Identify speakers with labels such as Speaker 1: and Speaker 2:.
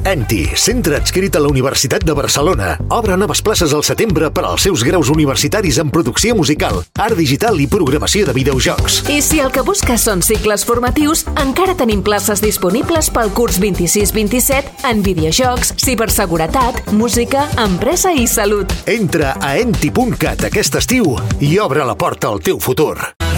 Speaker 1: ENTI, centre adscrit a la Universitat de Barcelona. Obre noves places al setembre per als seus graus universitaris en producció musical, art digital i programació de videojocs.
Speaker 2: I si el que busques són cicles formatius, encara tenim places disponibles pel curs 26-27 en videojocs, ciberseguretat, música, empresa i salut.
Speaker 1: Entra a enti.cat aquest estiu i obre la porta al teu futur.